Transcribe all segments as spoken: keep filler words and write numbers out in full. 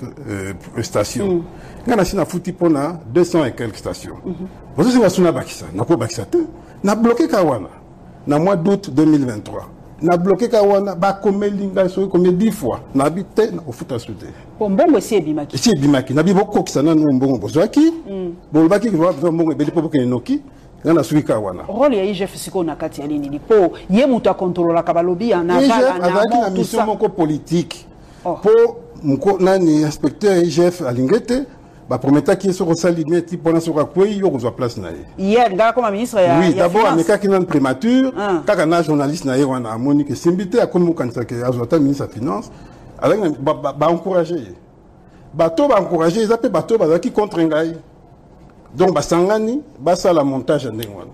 euh, stations. Quand on a foutu pour deux cents et quelques stations. Vous savez, on a bakisa, on a bloqué Kawana. Dans le mois d'août deux mille vingt-trois. On a bloqué Kawana, on a combien dix fois. On a habité au foot à souder. Bon, bon, c'est Bimaki. C'est Bimaki. On a beaucoup qui sont bon, bon, qui bon, baki qui va bon, mais pour que Noki. On a suivi Kawana. Rôle ya I G F siko na kati ya nini po ye mutu a contrôler la kabalobi na I G F bala na avec la mission moko politique. Pour mko nani inspecteur I G F alingete ba prometa qui sur salimé type pour sur quoi yo ko place na ye. Hier ngala comme ministre ya oui, d'abord ameka qui nan prémature kaka na journaliste na ye wana amoni que simbité a comme kanisa que azota ministre de finance avec ba ba encourager. Bato ba encourager, ils appellent bato ba qui contre ngai. Donc, Basangani, Bassa la montage en Dengwan.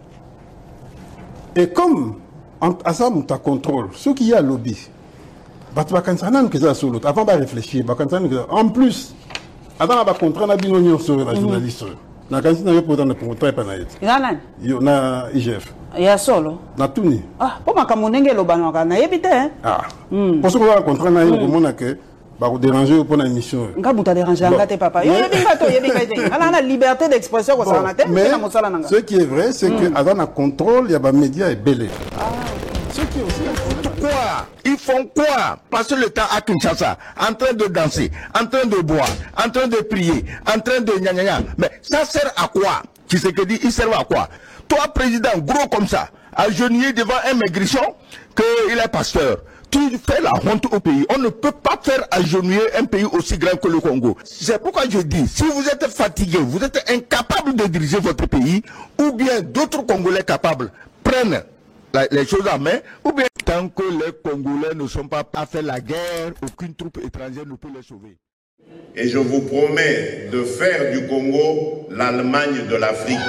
Et comme, à ça, on contrôle, ce qui y a lobby, avant de réfléchir, en plus, avant de contraindre la sur la journaliste, on a continué pour le contrat. Il y a I G F. Il y a solo. Na tuni. Ah, pour ma camonenge lo banaka na yebite hein. Ah. Pour ce qu'on va contraindre na yebite, on a que bah déranger pour la mission. Nga buta déranger ngate papa. Yo yebinga to yebinga te. Ala na liberté d'expression ko ça na te, mais ce qui est vrai c'est que avant un contrôle, il y a des médias et belé. Ah. Ce qui est aussi quoi? Ils font quoi? Passer le temps à Kinshasa, en train de danser, en train de boire, en train de prier, en train de gna gna gna. Mais ça sert à quoi? Qui c'est que dit, il sert à quoi? Toi, président, gros comme ça, agenouillé devant un maigrichon, qu'il est pasteur. Tu fais la honte au pays. On ne peut pas faire agenouiller un pays aussi grand que le Congo. C'est pourquoi je dis, si vous êtes fatigué, vous êtes incapable de diriger votre pays, ou bien d'autres Congolais capables prennent la, les choses en main, ou bien tant que les Congolais ne sont pas à faire la guerre, aucune troupe étrangère ne peut les sauver. Et je vous promets de faire du Congo l'Allemagne de l'Afrique.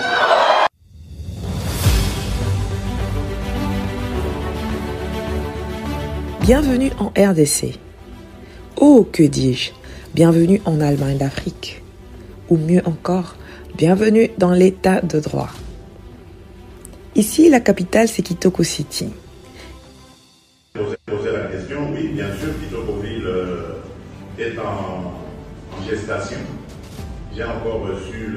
Bienvenue en R D C. Oh, que dis-je, bienvenue en Allemagne d'Afrique. Ou mieux encore, bienvenue dans l'état de droit. Ici, la capitale, c'est Kitoko City. Poser la question, oui, bien sûr, Kitokoville euh, est en, en gestation. J'ai encore reçu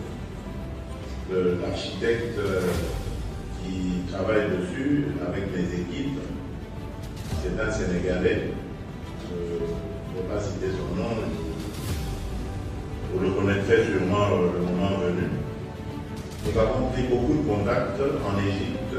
l'architecte euh, qui travaille dessus avec mes équipes. C'est un Sénégalais, je ne vais pas citer son nom, vous le connaîtrez sûrement le moment venu. Nous avons pris beaucoup de contacts en Égypte,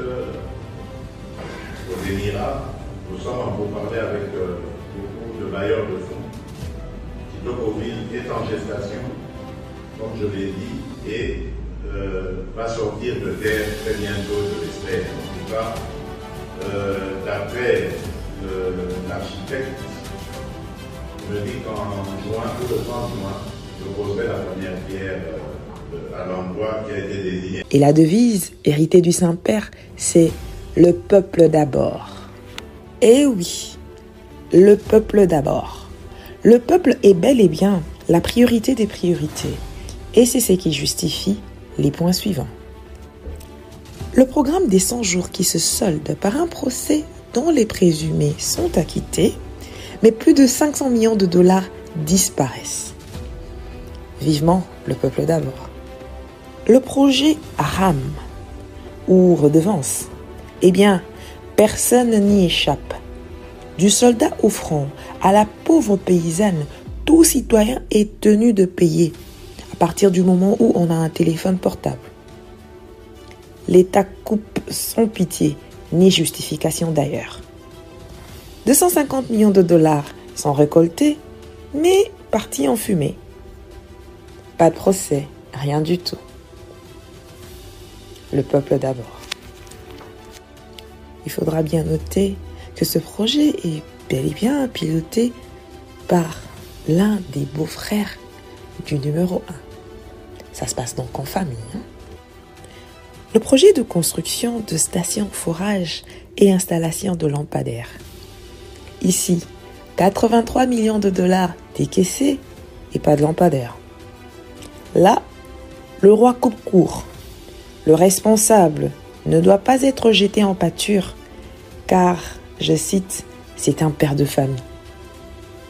aux Émirats. Nous sommes en pourparlers avec euh, beaucoup de bailleurs de fonds. Kitokoville est en gestation, comme je l'ai dit, et euh, va sortir de terre très bientôt, je l'espère. En tout cas, euh, d'après l'architecte me dit qu'en juin, tout le trente juin, je poserai la première pierre à l'endroit qui a été désigné. Et la devise, héritée du Saint-Père, c'est « Le peuple d'abord ». Eh oui, le peuple d'abord. Le peuple est bel et bien la priorité des priorités. Et c'est ce qui justifie les points suivants. Le programme des cent jours qui se solde par un procès dont les présumés sont acquittés, mais plus de cinq cents millions de dollars disparaissent. Vivement le peuple d'abord. Le projet RAM, ou redevance, eh bien, personne n'y échappe. Du soldat au front à la pauvre paysanne, tout citoyen est tenu de payer à partir du moment où on a un téléphone portable. L'État coupe sans pitié, ni justification d'ailleurs. deux cent cinquante millions de dollars sont récoltés, mais partis en fumée. Pas de procès, rien du tout. Le peuple d'abord. Il faudra bien noter que ce projet est bel et bien piloté par l'un des beaux-frères du numéro un. Ça se passe donc en famille. Hein? Le projet de construction de stations forage et installation de lampadaires. Ici, quatre-vingt-trois millions de dollars décaissés et pas de lampadaires. Là, le roi coupe court. Le responsable ne doit pas être jeté en pâture car, je cite, c'est un père de famille.